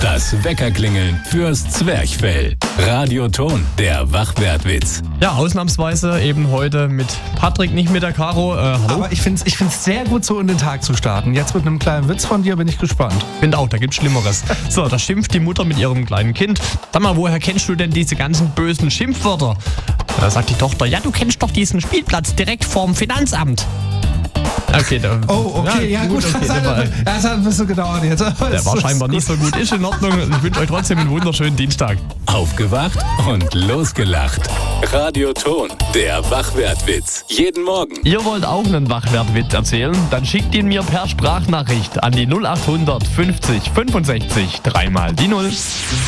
Das Weckerklingeln fürs Zwerchfell. Radioton, der Wachwertwitz. Ja, ausnahmsweise eben heute mit Patrick, nicht mit der Caro. Hallo? Aber ich find's sehr gut, so in den Tag zu starten. Jetzt mit einem kleinen Witz von dir bin ich gespannt. Finde auch, da gibt's Schlimmeres. So, da schimpft die Mutter mit ihrem kleinen Kind. Sag mal, woher kennst du denn diese ganzen bösen Schimpfwörter? Da sagt die Tochter, ja, du kennst doch diesen Spielplatz direkt vorm Finanzamt. Okay, gut. Okay, Das hat ein bisschen gedauert jetzt. Der war scheinbar nicht so gut. Ist in Ordnung. Ich wünsche euch trotzdem einen wunderschönen Dienstag. Aufgewacht und losgelacht. Radioton, der Wachwertwitz. Jeden Morgen. Ihr wollt auch einen Wachwertwitz erzählen? Dann schickt ihn mir per Sprachnachricht an die 0800 50 65 3 mal die 0.